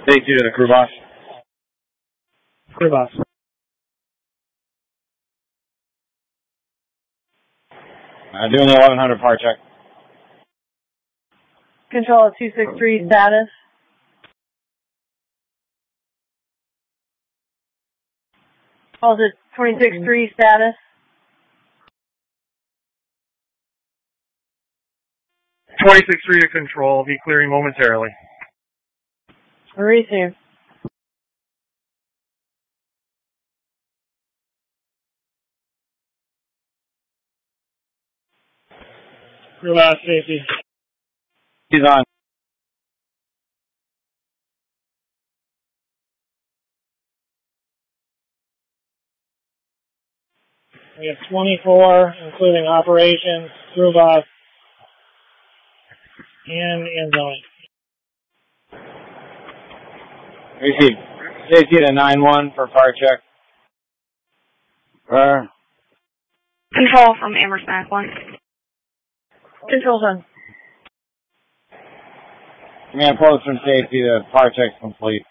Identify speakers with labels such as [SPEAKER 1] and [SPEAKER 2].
[SPEAKER 1] Safety to the crew boss.
[SPEAKER 2] Crew boss.
[SPEAKER 1] Doing the 1100 par check.
[SPEAKER 3] Control at 263 status. Calls at 26-3 status.
[SPEAKER 2] 26-3 to control. Be clearing momentarily.
[SPEAKER 3] Receive.
[SPEAKER 2] Crew boss, safety.
[SPEAKER 1] He's on.
[SPEAKER 2] We have 24, including operations, crew boss, and in zone.
[SPEAKER 1] Receive. Safety to 9-1 for par check.
[SPEAKER 4] Control from Amherst Macklin.
[SPEAKER 3] Control's on.
[SPEAKER 1] Command post from safety to par check complete.